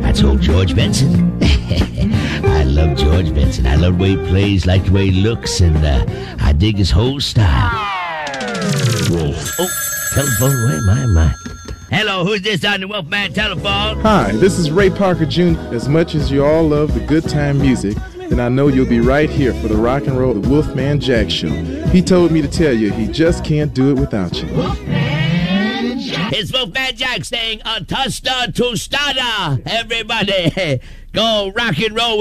That's old George Benson. I love George Benson. I love the way he plays, like the way he looks, and I dig his whole style. Whoa. Oh, telephone away, my. Hello, who's this on the Wolfman telephone? Hi, this is Ray Parker Jr. As much as you all love the good time music, then I know you'll be right here for the rock and roll, the Wolfman Jack Show. He told me to tell you he just can't do it without you. It's Wolfman Jack saying, Atusta Tustada, everybody. Go rock and roll.